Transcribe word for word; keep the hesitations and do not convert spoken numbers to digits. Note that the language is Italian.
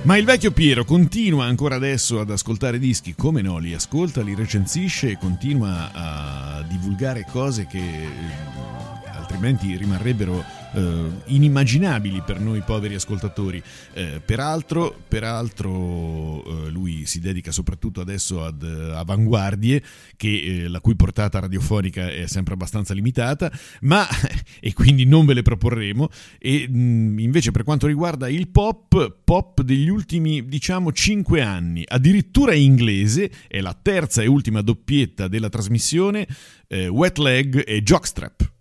Ma il vecchio Piero continua ancora adesso ad ascoltare dischi, come no, li ascolta, li recensisce e continua a divulgare cose che eh, altrimenti rimarrebbero eh, inimmaginabili per noi poveri ascoltatori. Eh, peraltro, peraltro eh, lui si dedica soprattutto adesso ad eh, avanguardie, che, eh, la cui portata radiofonica è sempre abbastanza limitata, ma e quindi non ve le proporremo. E mh, invece per quanto riguarda il pop, pop degli ultimi diciamo cinque anni, addirittura inglese, è la terza e ultima doppietta della trasmissione, eh, Wet Leg e Jockstrap.